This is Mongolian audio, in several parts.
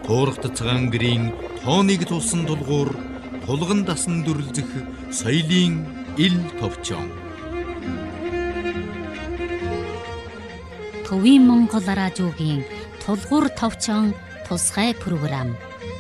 туурах цагаан тооныг тулсан тулгуур, тулган дасан дүрлзэх соёлын ил товчон. Төвийн Монгол радиогийн тулгуур товчон тусгай програм.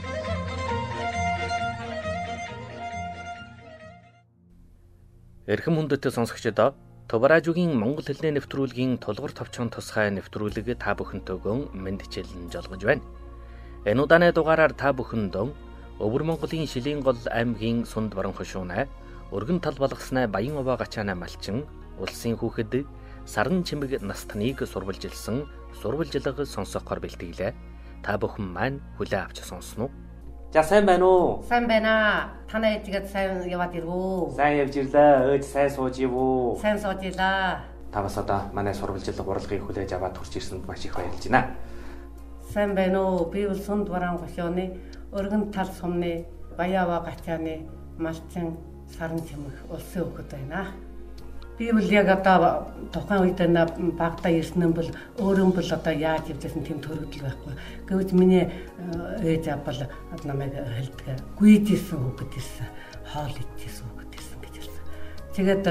Эрхэм хүндэт сонсогчдоо Төв радиогийн Монгол хэлний нэвтрүүлгийн тулгуур товчон тусгай нэвтрүүлэг та бүхэнтэйгөө мэндчилэн жолгож байна. Энэ удаагийн дугаараар та бүхэндөө Өвөр Монголын Шилийн гол аймгийн Сунд Баруун хошуунай, өргөн тал балгаснай Баян Овоо гачаанай малчин, улсын хүүхэд Саран чимэг настаныг сурвалжилсан сурвалжилга сонсохоор бэлтгэлээ. Та бүхэн маань хүлээ авч сонсноо. За сайн байна уу? Сайн байна. Танай ээжгээд сайн яваад ирвүү. Сайн явж ирлээ. Ээж сайн сууж ивүү. Сайн сууж илаа. Та бас одоо манай сурвалжилга уралгыг хүлээж аваад турж ирсэнд маш их баярлж байна. Сайн байна уу? Би бол Сунд Баруун хошууны өргөн тал сумны Баян Овоо гачааны малчин Саран чимэг улсын хүүхэд байна. Би бол яг одоо тухайн үед багтаа ирсэн бол өөрөө бол одоо яаж явжсэн тэм төрөгдөл байхгүй. Гэвч миний ээж авбал намайг хэлдэг. Гүйжсэн хүүхэд ирсэн, хоол идчихсэн хүүхэд ирсэн гэж хэлсэн. Тэгээд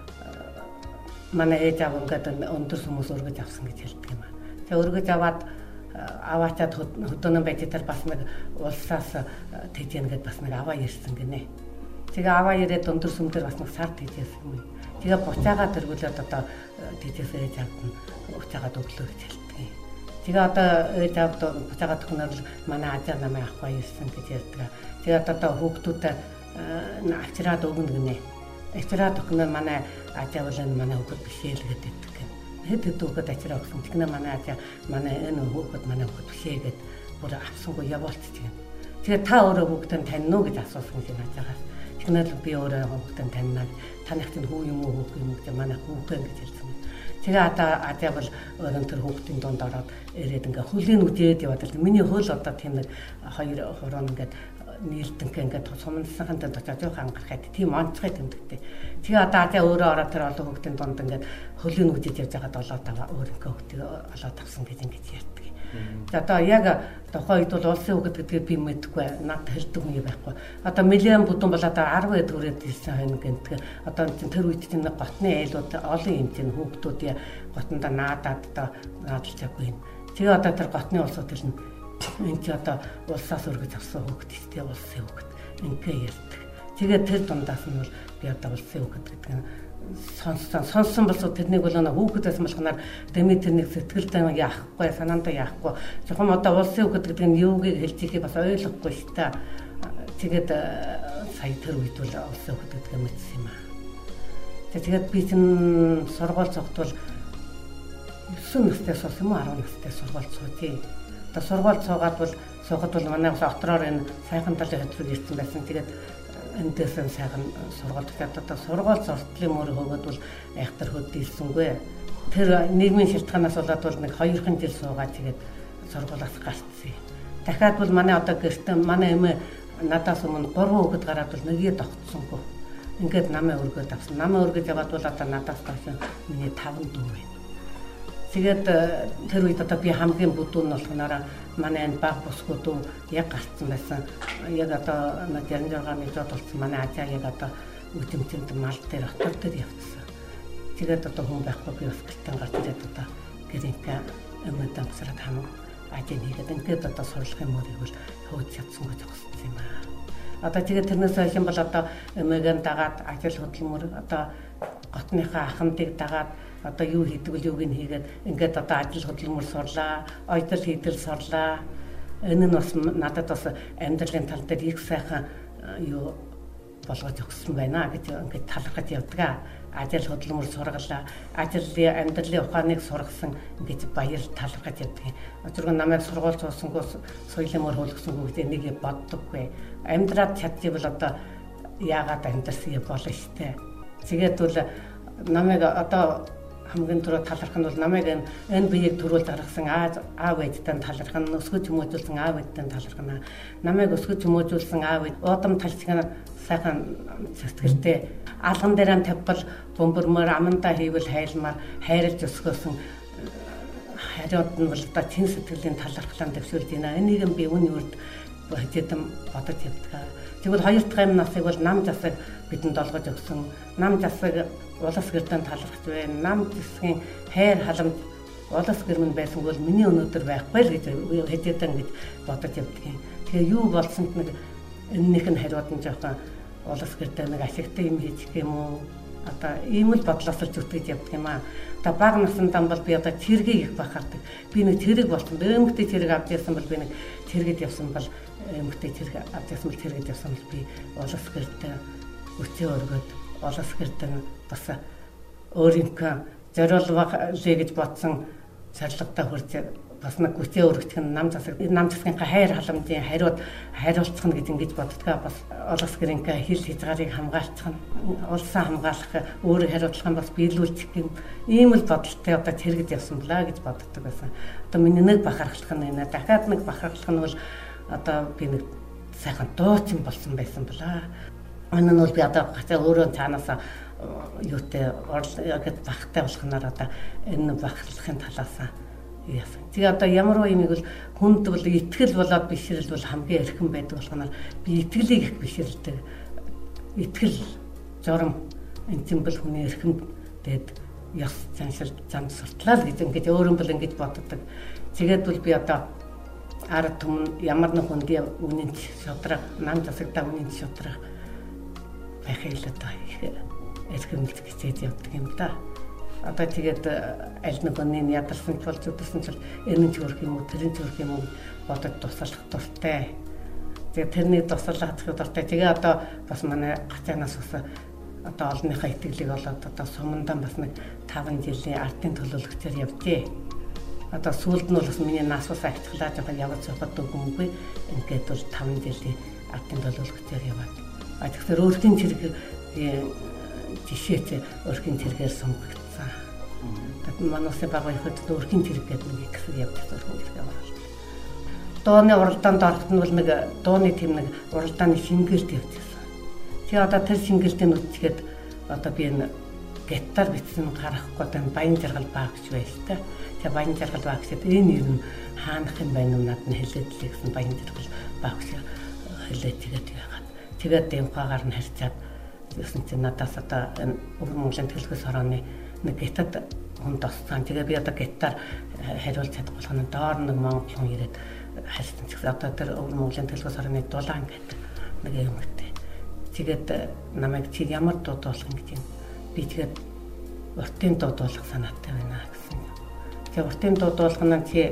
манай ээж аав ингээд өндөр хүмүүс өргөж авсан гэж хэлдэг юм аа. Тэгээд өргөж аваад аваачаад хөдөөнөө байж тал бас нэг улсаас тэжээн гэдээ бас нэг аваа ирсэн гинэ. Тэгээд аваа ирээд өндөр сүмдэр бас нэг сар тэжээсэн юм. Тэгээ буцаагаад тэргүүлээд одоо тэжээс ээж авд нь буцаагаад өглөө гэж хэлдэг. Тэгээ одоо ээж авд буцаагаад өгнөр манай ажаа намайг авахгүй ирсэн гэж ярьдаг. Тэгээд одоо хүүхдүүдэд авчираад өгнө гинэ. Авчираад өгнөр манай ажаа бол энэ манай хүүхэд биш ээ л гэдэг. Хэд хүүхэд авчираа өгсөн. Тэгнэ манай ажаа манай энэ хүүхэд манай хүүхэд биш ээ гэд бүр авсангүй явуулчихсан. Тэгээ та өөрөө хүүхдэн таньна уу гэж асуусан гэж ажаагаас. Тэгнэл би өөрөө хүүхдэн таньнаа. Танихт нь хүү юм уу хүү юм гэж манай хүүхэн гэж хэлсэн. Тэгээ ажаа бол өөрөө тэр хүүхдийн донд ороод ирээд ингээ хөлийн үдээд яваад л миний хөл одоо тийм нэг 2 хуруу ингээд нийлдэнх ингээд сумнасаханд очиж ангарахад тийм онцгой тэмдэгтэй. Тэгээ одоо ажаа өөрөө ороод тэр олон хүүхдийн донд ингээд хөлийн үдээд явж байгаад олоод аваа өөрийнхөө хүүхдийг олоод авсан гэж ингэж ярьдаг. За одоо яг тухайн үед бол улсын хүүхэд гэдгийг би мэдэхгүй надад хэлдэг хүн байхгүй. Одоо миллион бүдүүн бол одоо 10 төгрөд ирсэн хань гэнтгэ. Одоо тэр үед чинь готны айлууд олон юм чинь хүүхдүүд готондоо наадаад одоо наадалчаагүй юм. Тэгээ одоо тэр готны улсууд хэлнэ. Энд чи одоо улсаас өргөж авсан хүүхэд ихтэй улсын хүүхэд ингээ ярьдаг. Тэгээ тэр дундаас нь бол би одоо улсын хүүхэд гэдэг нь сонссон болсоо тэрнийг бол хүүхдээс малхнаар дэмий тэрнийг сэтгэлдээ яахгүй санаандаа яахгүй зөвхөн одоо улсын хүүхэд гэдэг нь юуг хэлж ийхийг бас ойлгохгүй шүү дээ. Тэгээд сая тэр үед бол улсын хүүхэд гэдэг юм мэдсэн юм аа. Тэгээд би чинь сургууль цогтвол 9 настайс болсон юм уу 10 настайс сургууль цогтий. Одоо сургууль цогод бол манай дотороор энэ сайхан талын хөтөлбөр ирсэн байсан. Тэгээд эндээсэн сайхан сургуульд одоо сургууль зурдлын мөр хөгөөд бол айхтар хөдөлсөнгүй. Тэр нийгмийн шалтгаанаас болоод бол нэг 2 жил суугаад тэгээд сургуулиас гарцсан. Дахиад бол манай одоо гэртээ манай эмээ надаас өмнө 3 хүүхэд гараад бол нэгээ тогтсонгүй. Ингээд намайг өргөд авсан. Намайг өргөж яваад бол одоо надаас доош миний 5 дүү байна. Тэгээд тэр үед одоо би хамгийн бүдүүн нь болохноор манай энэ баг бусгууд яг гарцсан байсан. Яг одоо 66-ны жод болсон манай ажаа яг одоо үдэмцэнд мал дээр отор дээр явцсан. Тэгээд одоо хүн байхгүй би бас гэртээ гарч ирээд одоо гэрийнхээ өмөдөн гасраад хамаг ажил хийгээд ингээд одоо сурлагын мөрийг бол хөөж чадсангүй зогссон юм аа. Одоо тэгээд тэрнээс хойш бол одоо эмээгэн дагаад ажил хөдөлмөр одоо готныхаа ахмадыг дагаад одоо юу хийдэг вэ юуг нь хийгээд ингээд одоо ажил хөдөлмөр сурлаа, оёдол хийдэл сурлаа. Энэ нь бас надад бас амьдралын тал дээр их сайхан юу болгож өгсөн байна гэж ингээд талархаж явдаг. Ажил хөдөлмөр сургалаа, ажлын амьдралын ухааныг сургасан ингэж баяр талархаж явдаг. Өчигдөр намайг сургууль цуусангүй соёлын мөр хөлгсөнгүй гэдэг нэг боддоггүй. Амьдраад чадчихвал одоо яагаад амьдрсан юм болно штэ. Тэгээд бол намайг одоо хамгийн түрүү таларх нь бол намайг энэ биеийг төрүүлж гаргасан аав ээжтэй таларх нь, өсгөж хүмүүжүүлсэн аав ээжтэй таларх нь, намайг өсгөж хүмүүжүүлсэн аав ээж удам талчгын сайхан сэтгэлтэй алган дээр нь тавьбал бөмбөрмөр амандаа хийвэл хайлмаар хайрлж өсгөөсөн хариуд нь бол одоо чин сэтгэлийн талархлаа дэвшүүлж байна. Энийг би үүний үрд хэдэн бодож явдаг. Тэгвэл хоёр дахь юм насыг бол нам засаг бидэнд олгож өгсөн. Нам засаг улас гэрдэн талархж байна. Нам засгийн хайр халамж улас гэрмэн байсан бол миний өнөөдөр байхгүй л гэж хэдэн гэж бодож явдаг юм. Тэгээ юу болсонд нэг энэнийх нь хариуд нь жоохон улас гэрдэн нэг ашигтай юм хийчих юм уу? Одоо ийм л бодлоос л зүтгэж явдаг юм аа. Одоо бага насндаа бол би одоо цэргийг их бахардаг. Би нэг цэрэг болсон. Эмэгтэй цэрэг авч явсан бол би нэг цэрэгэд явсан бол эмэгтэй цэрэг авч явсан бол цэрэгэд явсан бол би улас гэрдэн өчөө өргөд улас гэрдэн бас өөрийнхөө зориулвалээ гэж бодсон шаардлагатай хүрч бас нэг хүчээ өргөчих нь нам засгийн хайр халамжийн хариулцах нь гэж ингэж боддгаа бас улас гэрийнхээ хил хязгаарыг хамгаалчих нь улсаа хамгаалах өөрийг хариуцлах нь бас биелүүлчих юм ийм л бодолтой одоо цэрэгд явсан блаа гэж боддог байсан. Одоо миний нэг бахархлах нь энэ дахиад нэг бахархлах нь бол одоо би нэг сайхан дуучин болсон байсан блаа. Энэ нь бол би одоо өөрөө цаанаас юутэй орлогод бахтай болохноор одоо энэ бахархлахын талаас яасан. Тэгээ одоо ямар юмыг бол хүнд бол итгэл болоод бишрэл бол хамгийн эрхэм байдаг болохоор би итгэлийг их бишрэлдэг. Итгэл журам энтимбэл хүний эрхэм дээд яс заншил зам суртлаа л гэж ингэж өөрөө бол ингэж боддог. Тэгээд бол би одоо ард түмэн ямар нэг хүндийн үнийн шодраг нам засагдаа үнийн шодраг байхыг л одоо эрхэмлэх хичээж явдаг юм да. Одоо тэгээд аль нэг өнний ядарсан ч бол зүдсэн ч энэ ч өрх юм уу тэрэн ч өрх юм уу бодож туслах дуртай. Тэгээд тэрний туслах дуртай. Тэгээ одоо бас манай гацаанаас бас одоо олонныхаа итгэлийг олоод одоо сумандаа бас нэг 5 жилийн ардын төлөөлөгчөөр явжээ. Одоо сүүлд нь бол бас миний насвас ахичлаа жоохон явж сухад үгүйгүй. Ингээд бол 5 жилийн ардын төлөөлөгчөөр яваад. Тэгэхээр өөрхийн цэрэг жишээч өөрхийн цэрэгээр сонгогдсон. Манайс багын хөдөлгөөний өрхийн цэрэг гэдэг нэг хэсэг явуулсан өрхийн цэрэг аваад. Дууны уралдаанд ороход нь бол нэг дууны тэм нэг уралдааны шингэлт явуулсан. Тэгээ одоо тэр шингэлтийн үтчихэд одоо би энэ гитар бичсэн гарахгүй тань баян жаргал багч байж та. Тэгээ баян жаргал багчд энэ ер нь хаанах юм байна уу надад хэлээд л гэсэн баян жаргал багч хэлээд тэгээд яагаад. Тэгээд дэмхаагаар нь харьцаад гэсэн чинь надаас одоо энэ Өвөр Монголын төлөвлөгөөс орооны нэг гитад хүн тосцсон. Тэгээ би одоо гитар хариулж чадах болгоно доор нэг монгол хүн ирээд харьцсан ч гэсэн одоо тэр Өвөр Монголын төлөвлөгөөс орооны дулаан гэдэг нэг юмтэй. Тэгээд намайг чи ямар дууд болох юм гэж би тэгээд уртын дууд болох санаатай байна гэсэн. Тэгээ уртын дууд болгоно чи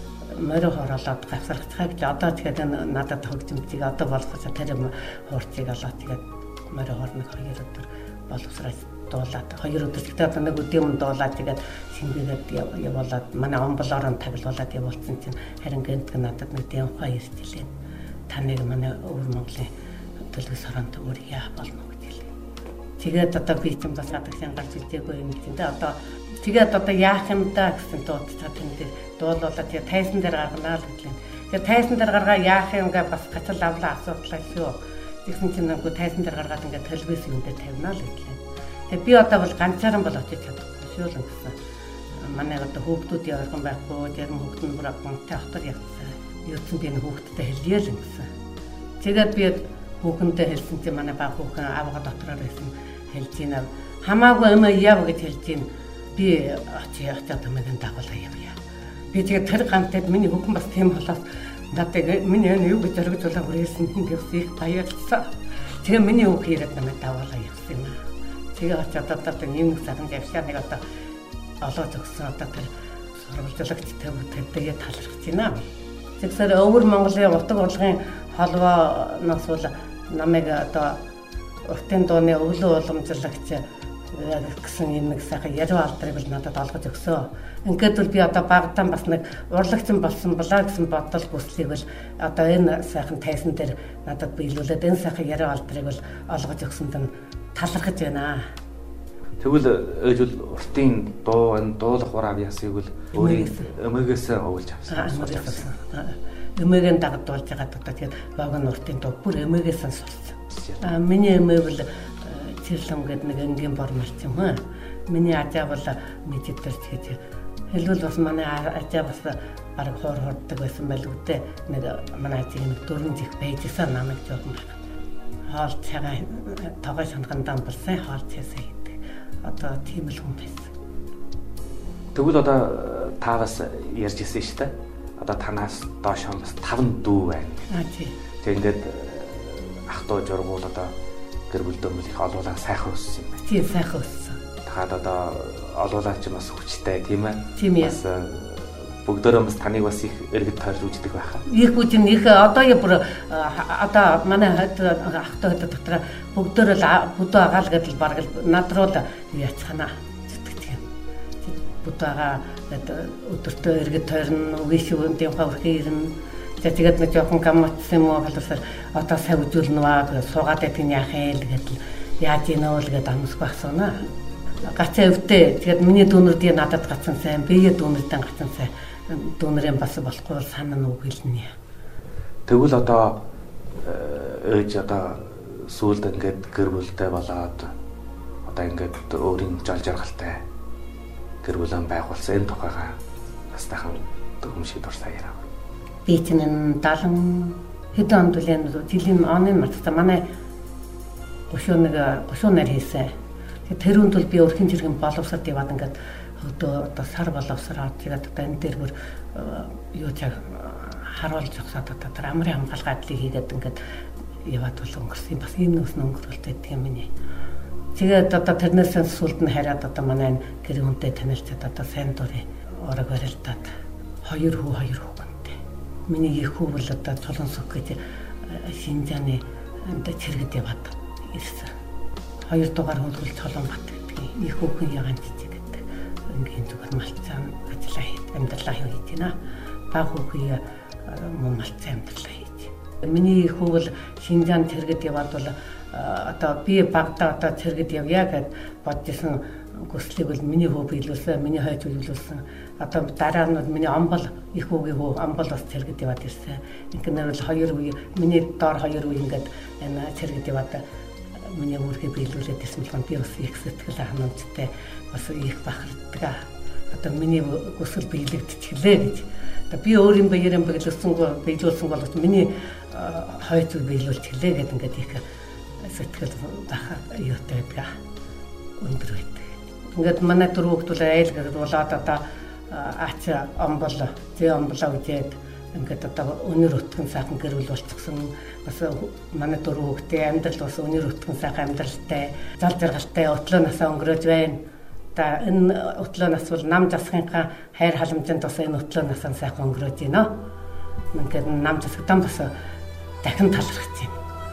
морь хороолоод гавсархацгаа гэж одоо тэгээд надад хөгжимчийг одоо болгож тэр хуурцыг олоод тэгээд морь хоорног 2 өдөр боловсраад дуулаад 2 өдөр гэхдээ одоо нэг өдөр өмнө дуулаад тэгээд шингээгээд явуулаад манай онболоор нь тавилуулаад явуулсан чинь харин гэнтг надад нэг дэмхаа ирдэлээ. Таныг манай Өвөр Монголын төлөвлөгөөс ороонд өөрийгөө болно гэж хэлээ. Тэгээд одоо би ч юм бас гадагшин гарч ирдэггүй юм чинь одоо тэгээд одоо яах юм да гэсэн дуудаад энэ дээр дуулуулаад тэгээд тайсан дээр гарганаа л гэрлээ. Тэгээд тайсан дээр гаргаа яах юм гэ бас гацал авлаа асуудлаа шүү. Тэгсэн чинь нөгөө тайсан дээр гаргаад ингээд төлөвөөс юм дээр тавина л гэрлээ. Тэгээд би одоо бол ганцаараа бол очиж чадахгүй шүү л гэсэн. Манай одоо хүүхдүүд явархан байхгүй, зарим хүүхд нь бүр гонтой автар явцсан. Юуцсан би нэг хүүхдтэй хэлье л гэсэн. Тэгээд би хүүхэндээ хэлсэн чинь манай баг хүүхэн авгаа дотроор байсан хэлж ийна. Хамаагүй юм яав гэж хэлж ийна. Би очиж тамиг дагуулаа явъя. Би тэгээд тэр гантад миний хүүхэн бас тийм болоод надад миний юу гэж зоригжуулаа хүрээсэн гэсэн их баярлсан. Тэгээ миний хүүхэн ирээд намайг дагуулаа явсан юм аа. Тэгээ очиж одоо нэг цагаан явшаа нэг одоо олоод өгсөн одоо тэр сурвалжлагчтай бүтэдгээ талархаж байна. Тэгэхээр Өвөр Монголын утга урлагийн холбооноос бол намайг одоо уртын дууны өвлөө уламжлагч гэсэн юм нэг сайхан яриу алдрыг бол надад олгож өгсөн. Ингээд бол би одоо багтаан бас нэг урлагчин болсон болоо гэсэн бодол хүслийг бол одоо энэ сайхан тайсан дээр надад биелүүлээд энэ сайхан яриу алдрыг бол олгож өгсөнд нь талархаж байна. Тэгвэл ээж бол уртын дуу энэ дуулах урав ясыг бол өөрийн өмгөөс оволж авсан. Өмгөөнд дагуулж байгаа одоо тэгээд баг нь уртын дуу бүр өмгөөс нь сурсан. Миний өмөө бол Цэрлэн гэдэг нэг энгийн бормалч юм аа. Миний ажаа бол мэдээд гэж Хэлбэл бас манай ажаа бас бараг хордог байсан байл үдэ. Нэг манай ажийн нэг 4 жих байжсэн намайг жоохон байна. Хоол цагаан тогой шангандаа болсон хоол цэсээ хийдэг. Одоо тийм л хүн байсан. Тэгвэл одоо та бас ярьж ирсэн шүү дээ. Одоо танаас доош бас 5 дүү байна. Тий. Тэг ингээд ах トゥ жургуул одоо гэр бүлдөө мөл их олуулаа сайхан өссөн юм байна. Тийм сайхан өссөн. Дахад одоо олуулаа ч бас хүчтэй тийм ээ. Тийм ээ. Бас бүгдөө бас таныг бас их эргэж тойрж үздэг байхаа. Их бүжин их одоо бүр одоо манай ах トゥ дотор бүгдөө л бүдөө агаал гэдэл бараг над руу л яцхана. Будага өдөртөө эргэж тойрно үгүйс үүнтэй хаврхи ирнэ. Тэгээд нэг жоохон гамцсан юм уу боловсоор одоо сая үзүүлнэ суугаад байдаг яах ээ л гэдэл яаж ийнө л гэдээ амсгүй асууна. Гацаа өвдөө тэгээд миний дүүнэрдийн надад гацсан сайн бие дүүнэрдээ гацсан сайн дүүнэрийн бас болохгүй бол санаа нүг хэлнэ. Тэгвэл одоо ээж одоо сүүлд ингээд гэр бүлтэй болоод одоо ингээд өөрийн жол жаргалтай гэр бүлэн байгуулсан энэ тухайга бас тахан төгөмшид дурсаа ярав. Би чинь 70 хэдэн онд үлэн жилийн оны марцсан манай гушуунаар хийсэн. Тэр үнд бол би өрхийн зэрэг боловсрод яваад ингээд одоо сар боловсроод тэгээд одоо энэ дээр бүр юу ч харуулж зогсоод одоо амрын хамгаалгаадлыг хийгээд ингээд яваад бол өнгөрсөн. Бас энэ нүс өнгөрөлт байдаг юм байна. Тэгээд одоо тэрнээс сүлд нь хараад одоо манай гэр хүнтэй танилцаад одоо сайн дурын орог барилдаад 2 хүүгэнтэй. Миний их хүү бол одоо Цолонсог гэж Шинжааны энд цэргэд яваад ирсэн. 2 дугаар хөлгөл Цолонбат гэдэг. Их хүүхэн ягаан жижиг гэдэг. Ингийн зүгээр малцаан ажиллаа хийх, амьдралаа хийж байна. Баг хүүхий мөн малцаан амьдралаа хийж. Миний их хүү бол Шинжаан цэргэд яваад бол одоо би багтаа одоо цэргэд явъя гэд бодчихсон хүслийг бол миний хөө биелүүлсэн, миний хойч биелүүлсэн. Одоо дараа нь миний омбол их хүүгийн хөө омбол бас цэргэд яваад ирсэн. Ингээр бол 2 үе миний доор 2 үе ингээд энэ цэргэд яваад миний үүргээ биелүүлээд ирсэн бол би бас их сэтгэл ханамжтай бас их бахархдаг. Одоо миний хүсэл биелэгдчихлээ гэж. Одоо би өөрийн баярын биелүүлсэн бол миний хойч биелүүлчихлээ гэдэг ингээд их сэтгэл бахаа юутай байдаг. Өндөр байдаг. Ингээд манай 4 хүүхэд бол айлгад болоод одоо ач омбол, зэ омблоо үзээд ингээд одоо өнөр өтгөн сайхан гэр бүл болчихсон. Бас манай 4 хүүхдээ амьдрал бас өнөр өтгөн сайхан амьдралтай, зал жаргалтай өтлөө насаа өнгөрөөж байна. За энэ өтлөө нас бол нам засгынхаа хайр халамжинд бас энэ өтлөө насаа сайхан өнгөрөөж байна. Ингээд нам засагдан бас дахин талархаж байна.